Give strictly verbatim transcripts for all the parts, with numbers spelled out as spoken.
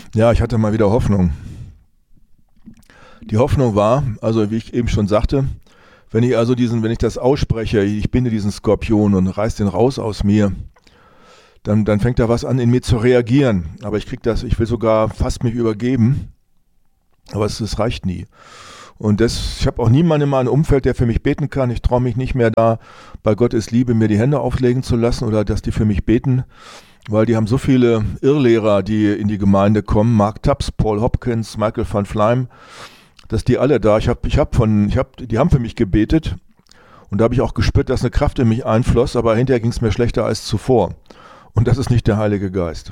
Ja, ich hatte mal wieder Hoffnung. Die Hoffnung war, also wie ich eben schon sagte, wenn ich also diesen, wenn ich das ausspreche, ich binde diesen Skorpion und reiß den raus aus mir, dann, dann fängt da was an in mir zu reagieren. Aber ich krieg das, ich will sogar fast mich übergeben, aber es, es reicht nie. Und das, ich habe auch niemanden in meinem Umfeld, der für mich beten kann. Ich traue mich nicht mehr da, bei Gott ist Liebe, mir die Hände auflegen zu lassen oder dass die für mich beten, weil die haben so viele Irrlehrer, die in die Gemeinde kommen. Mark Tubbs, Paul Hopkins, Michael van Fleim, dass die alle da, ich habe ich hab von, ich hab, die haben für mich gebetet und da habe ich auch gespürt, dass eine Kraft in mich einfloss, aber hinterher ging es mir schlechter als zuvor. Und das ist nicht der Heilige Geist.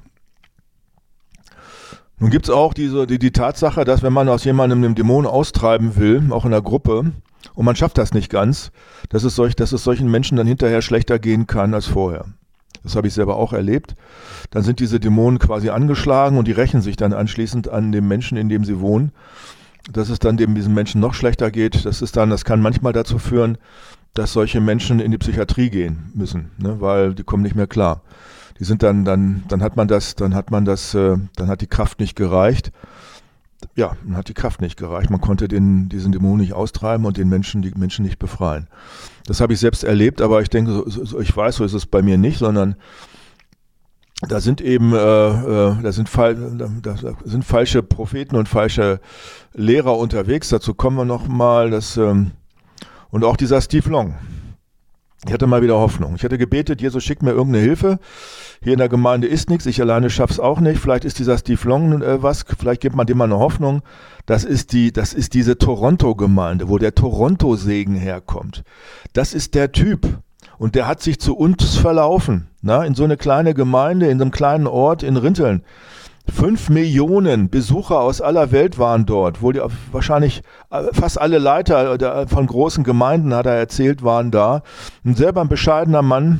Nun gibt es auch diese, die, die Tatsache, dass wenn man aus jemandem einen Dämon austreiben will, auch in einer Gruppe, und man schafft das nicht ganz, dass es, solch, dass es solchen Menschen dann hinterher schlechter gehen kann als vorher. Das habe ich selber auch erlebt. Dann sind diese Dämonen quasi angeschlagen und die rächen sich dann anschließend an dem Menschen, in dem sie wohnen. Dass es dann dem, diesem Menschen noch schlechter geht, das ist dann, das kann manchmal dazu führen, dass solche Menschen in die Psychiatrie gehen müssen, ne, weil die kommen nicht mehr klar. Die sind dann, dann, dann hat man das, dann hat man das, äh, dann hat die Kraft nicht gereicht. Ja, dann hat die Kraft nicht gereicht. Man konnte den, diesen Dämon nicht austreiben und den Menschen, die Menschen nicht befreien. Das habe ich selbst erlebt, aber ich denke, so, so, ich weiß, so ist es bei mir nicht, sondern da sind eben, äh, äh, da sind, fal- da sind falsche Propheten und falsche Lehrer unterwegs. Dazu kommen wir noch mal. Das, ähm, und auch dieser Steve Long. Ich hatte mal wieder Hoffnung. Ich hatte gebetet, Jesus, schick mir irgendeine Hilfe. Hier in der Gemeinde ist nichts, ich alleine schaff's auch nicht. Vielleicht ist dieser Steve Long äh, was, vielleicht gibt man dem mal eine Hoffnung. Das ist die, das ist diese Toronto-Gemeinde, wo der Toronto-Segen herkommt. Das ist der Typ. Und der hat sich zu uns verlaufen, na, in so eine kleine Gemeinde, in so einem kleinen Ort in Rinteln. Fünf Millionen Besucher aus aller Welt waren dort, wohl die, wahrscheinlich fast alle Leiter von großen Gemeinden, hat er erzählt, waren da. Und selber ein bescheidener Mann,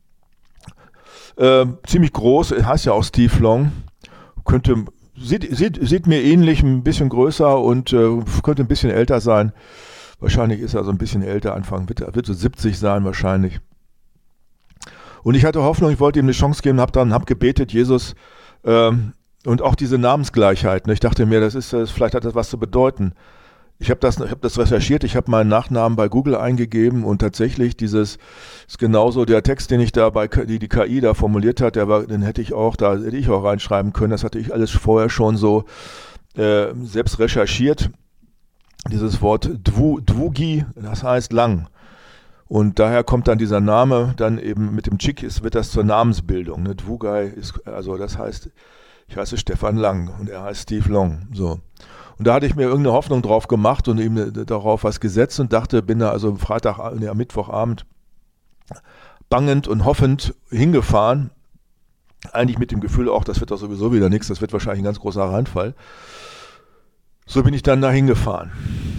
äh, ziemlich groß, heißt ja auch Steve Long, könnte, sieht, sieht, sieht mir ähnlich, ein bisschen größer und äh, könnte ein bisschen älter sein. Wahrscheinlich ist er so ein bisschen älter, Anfang, wird, wird so siebzig sein wahrscheinlich. Und ich hatte Hoffnung, ich wollte ihm eine Chance geben, habe dann hab gebetet, Jesus, ähm, und auch diese Namensgleichheit. Ne? Ich dachte mir, das ist, das, vielleicht hat das was zu bedeuten. Ich habe das, ich hab das recherchiert, ich habe meinen Nachnamen bei Google eingegeben und tatsächlich dieses ist genauso der Text, den ich da bei die, die K I da formuliert hat, der war, den hätte ich auch, da hätte ich auch reinschreiben können. Das hatte ich alles vorher schon so äh, selbst recherchiert. Dieses Wort Dwu, Dwugi, das heißt lang. Und daher kommt dann dieser Name, dann eben mit dem Chick ist, wird das zur Namensbildung. Ne? Dwugai ist, also das heißt, ich heiße Stefan Lang und er heißt Steve Long. So. Und da hatte ich mir irgendeine Hoffnung drauf gemacht und eben darauf was gesetzt und dachte, bin da also Freitag, nee, am Mittwochabend bangend und hoffend hingefahren. Eigentlich mit dem Gefühl auch, das wird doch sowieso wieder nichts, das wird wahrscheinlich ein ganz großer Reinfall. So bin ich dann da hingefahren.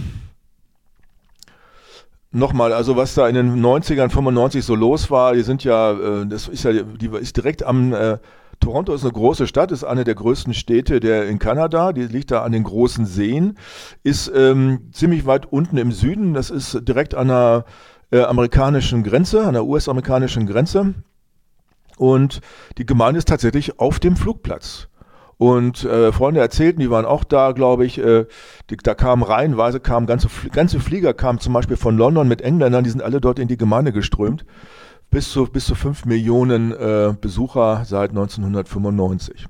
Nochmal, also was da in den neunzigern, fünfundneunzig so los war, die sind ja, das ist ja, die ist direkt am, äh, Toronto ist eine große Stadt, ist eine der größten Städte der in Kanada, die liegt da an den großen Seen, ist ähm, ziemlich weit unten im Süden, das ist direkt an der äh, amerikanischen Grenze, an der U S-amerikanischen Grenze und die Gemeinde ist tatsächlich auf dem Flugplatz. Und äh, Freunde erzählten, die waren auch da, glaube ich, äh, die, da kamen reihenweise, kamen ganze, ganze Flieger, kamen zum Beispiel von London mit Engländern, die sind alle dort in die Gemeinde geströmt. Bis zu, bis zu fünf Millionen äh, Besucher seit neunzehnhundertfünfundneunzig.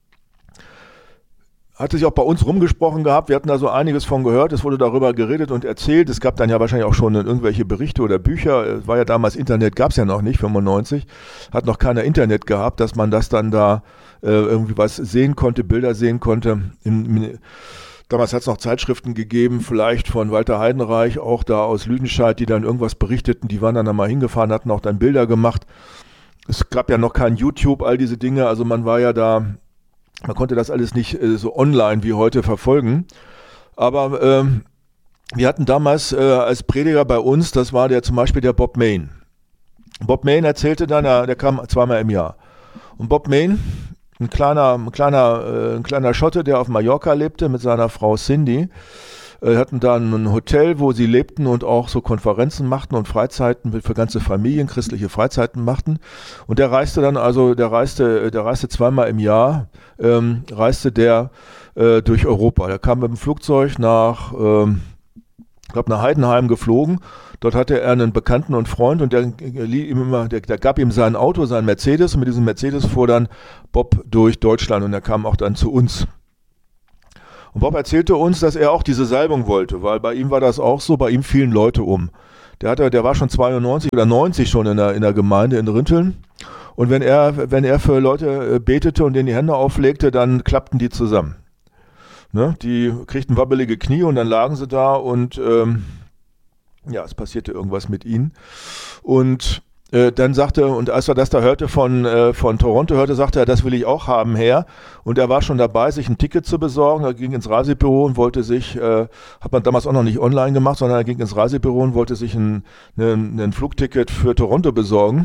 Hatte sich auch bei uns rumgesprochen gehabt, wir hatten da so einiges von gehört, es wurde darüber geredet und erzählt, es gab dann ja wahrscheinlich auch schon irgendwelche Berichte oder Bücher, es war ja damals Internet, gab es ja noch nicht, fünfundneunzig, hat noch keiner Internet gehabt, dass man das dann da äh, irgendwie was sehen konnte, Bilder sehen konnte. In, in, damals hat es noch Zeitschriften gegeben, vielleicht von Walter Heidenreich, auch da aus Lüdenscheid, die dann irgendwas berichteten, die waren dann da mal hingefahren, hatten auch dann Bilder gemacht. Es gab ja noch kein YouTube, all diese Dinge, also man war ja da, man konnte das alles nicht äh, so online wie heute verfolgen. Aber ähm, wir hatten damals äh, als Prediger bei uns, das war der zum Beispiel der Bob Mayne. Bob Mayne erzählte dann, der, der kam zweimal im Jahr. Und Bob Mayne, ein kleiner, ein kleiner, äh, ein kleiner Schotte, der auf Mallorca lebte mit seiner Frau Cindy, äh, hatten da ein Hotel, wo sie lebten und auch so Konferenzen machten und Freizeiten für ganze Familien, christliche Freizeiten machten. Und der reiste dann also, der reiste, der reiste zweimal im Jahr, ähm, reiste der äh, durch Europa. Der kam mit dem Flugzeug nach, ähm, ich glaube, nach Heidenheim geflogen. Dort hatte er einen Bekannten und Freund und der, ihm immer, der, der gab ihm sein Auto, sein Mercedes und mit diesem Mercedes fuhr dann Bob durch Deutschland und er kam auch dann zu uns. Und Bob erzählte uns, dass er auch diese Salbung wollte, weil bei ihm war das auch so, bei ihm fielen Leute um. Der, hatte, der war schon zweiundneunzig oder neunzig schon in der, in der Gemeinde in Rinteln und wenn er, wenn er für Leute betete und denen die Hände auflegte, dann klappten die zusammen. Ne? Die kriegten wabbelige Knie und dann lagen sie da und ähm, ja, es passierte irgendwas mit ihnen. Und äh, dann sagte, und als er das da hörte von, äh, von Toronto hörte, sagte er, das will ich auch haben, Herr. Und er war schon dabei, sich ein Ticket zu besorgen. Er ging ins Reisebüro und wollte sich, äh, hat man damals auch noch nicht online gemacht, sondern er ging ins Reisebüro und wollte sich ein, ein, ein Flugticket für Toronto besorgen.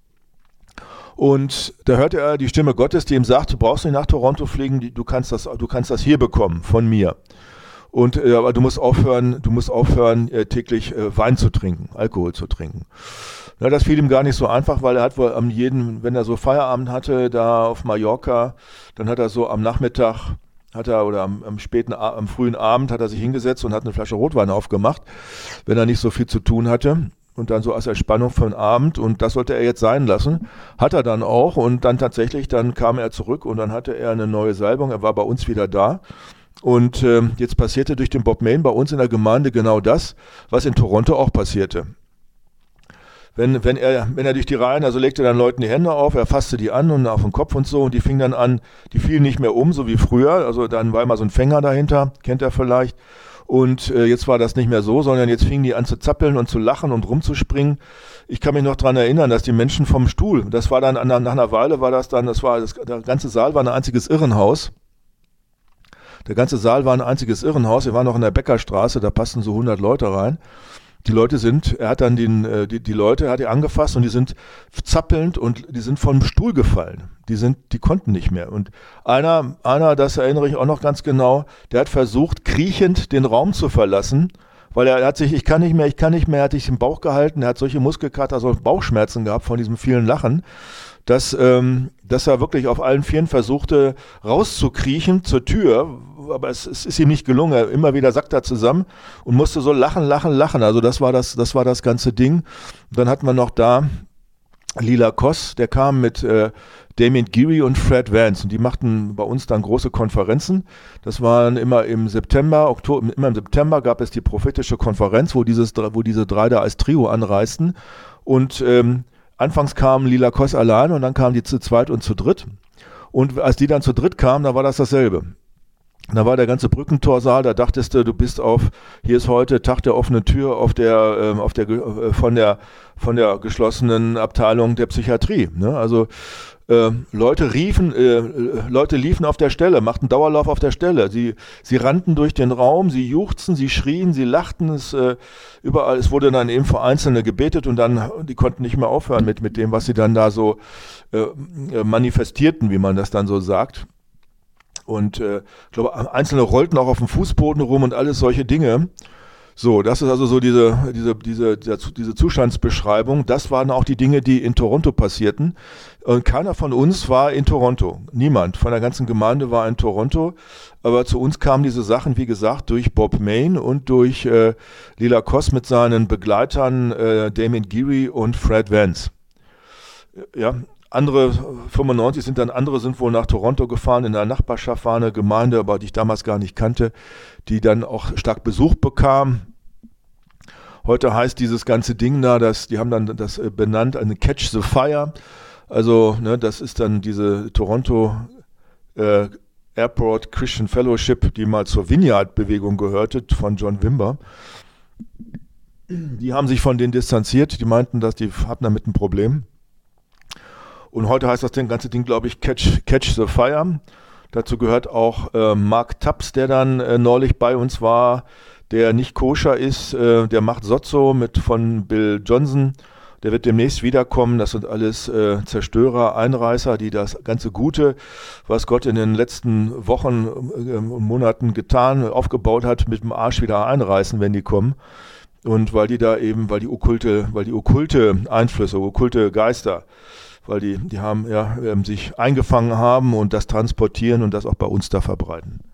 Und da hörte er die Stimme Gottes, die ihm sagte, du brauchst nicht nach Toronto fliegen, du kannst das, du kannst das hier bekommen, von mir. Und äh, aber du musst aufhören, du musst aufhören, äh, täglich äh, Wein zu trinken, Alkohol zu trinken. Na, das fiel ihm gar nicht so einfach, weil er hat wohl am jeden, wenn er so Feierabend hatte, da auf Mallorca, dann hat er so am Nachmittag, hat er oder am, am späten, am frühen Abend hat er sich hingesetzt und hat eine Flasche Rotwein aufgemacht, wenn er nicht so viel zu tun hatte. Und dann so als Entspannung für den Abend und das sollte er jetzt sein lassen. Hat er dann auch und dann tatsächlich, dann kam er zurück und dann hatte er eine neue Salbung, er war bei uns wieder da. Und äh, jetzt passierte durch den Bob Mayne bei uns in der Gemeinde genau das, was in Toronto auch passierte. Wenn, wenn, er, wenn er durch die Reihen, also legte dann Leuten die Hände auf, er fasste die an und auf den Kopf und so und die fingen dann an, die fielen nicht mehr um, so wie früher, also dann war immer so ein Fänger dahinter, kennt er vielleicht. Und äh, jetzt war das nicht mehr so, sondern jetzt fingen die an zu zappeln und zu lachen und rumzuspringen. Ich kann mich noch daran erinnern, dass die Menschen vom Stuhl, das war dann, nach einer Weile war das dann, das war, das, der ganze Saal war ein einziges Irrenhaus. Der ganze Saal war ein einziges Irrenhaus. Wir waren noch in der Bäckerstraße, da passten so hundert Leute rein. Die Leute sind, er hat dann den, die, die Leute, er hat die angefasst und die sind zappelnd und die sind vom Stuhl gefallen. Die sind, die konnten nicht mehr. Und einer, einer, das erinnere ich auch noch ganz genau, der hat versucht, kriechend den Raum zu verlassen, weil er, er hat sich, ich kann nicht mehr, ich kann nicht mehr, er hat sich im Bauch gehalten, er hat solche Muskelkater, so Bauchschmerzen gehabt von diesem vielen Lachen, dass, ähm, dass er wirklich auf allen Vieren versuchte, rauszukriechen zur Tür, aber es, es ist ihm nicht gelungen. Immer wieder sackt er zusammen und musste so lachen, lachen, lachen. Also das war das, das war das ganze Ding. Und dann hatten wir noch da Lila Koss, der kam mit äh, Damien Geary und Fred Vance und die machten bei uns dann große Konferenzen. Das waren immer im September, Oktober, immer im September gab es die prophetische Konferenz, wo dieses, wo diese drei da als Trio anreisten. Und ähm, anfangs kamen Lila Koss allein und dann kamen die zu zweit und zu dritt. Und als die dann zu dritt kamen, da war das dasselbe. Da war der ganze Brückentorsaal, da dachtest du, du bist auf, hier ist heute Tag der offenen Tür auf der, ähm, auf der, äh, von der, von der geschlossenen Abteilung der Psychiatrie. Ne? Also äh, Leute riefen, äh, Leute liefen auf der Stelle, machten Dauerlauf auf der Stelle. Sie, sie rannten durch den Raum, sie juchzten, sie schrien, sie lachten, es äh, überall, es wurde dann eben für Einzelne gebetet und dann, die konnten nicht mehr aufhören mit, mit dem, was sie dann da so äh, manifestierten, wie man das dann so sagt. Und äh, ich glaube, Einzelne rollten auch auf dem Fußboden rum und alles solche Dinge. So, das ist also so diese, diese, diese, diese Zustandsbeschreibung. Das waren auch die Dinge, die in Toronto passierten. Und keiner von uns war in Toronto. Niemand von der ganzen Gemeinde war in Toronto. Aber zu uns kamen diese Sachen, wie gesagt, durch Bob Mayne und durch äh, Lila Koss mit seinen Begleitern äh, Damien Geary und Fred Vance. Ja. Andere, fünfundneunzig sind dann, andere sind wohl nach Toronto gefahren, in der Nachbarschaft war eine Gemeinde, aber die ich damals gar nicht kannte, die dann auch stark Besuch bekam. Heute heißt dieses ganze Ding da, dass, die haben dann das benannt, eine Catch the Fire, also ne, das ist dann diese Toronto äh, Airport Christian Fellowship, die mal zur Vineyard-Bewegung gehörte, von John Wimber. Die haben sich von denen distanziert, die meinten, dass die hatten damit ein Problem. Und heute heißt das ganze Ding, glaube ich, Catch, Catch the Fire. Dazu gehört auch äh, Mark Taps, der dann äh, neulich bei uns war, der nicht koscher ist, äh, der macht Sozzo mit von Bill Johnson. Der wird demnächst wiederkommen. Das sind alles äh, Zerstörer, Einreißer, die das ganze Gute, was Gott in den letzten Wochen äh, und Monaten getan, aufgebaut hat, mit dem Arsch wieder einreißen, wenn die kommen. Und weil die da eben, weil die okkulte, weil die okkulte Einflüsse, okkulte Geister, weil die, die haben ja ähm, sich eingefangen haben und das transportieren und das auch bei uns da verbreiten.